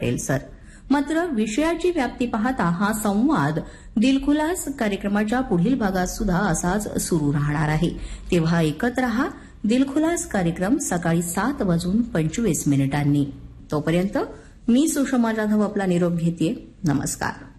Patel sir. मात्र विषयाची व्याप्ती पाहता हा संवाद दिलखुलास कार्यक्रमाच्या पुढील भागात सुद्धा असाच सुरू राहणार आहे. तेव्हा ऐकत रहा दिलखुलास कार्यक्रम सकाळी 7:25 तोपर्यंत मी सुषमा जाधव आपला निरोप घेते. नमस्कार.